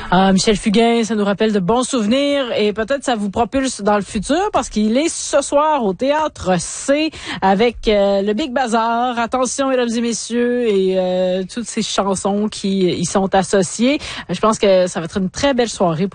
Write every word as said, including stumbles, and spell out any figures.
Ah, Michel Fugain, ça nous rappelle de bons souvenirs et peut-être ça vous propulse dans le futur parce qu'il est ce soir au Théâtre C avec euh, le Big Bazar. Attention, mesdames et messieurs, et euh, toutes ces chansons qui y sont associées. Je pense que ça va être une très belle soirée.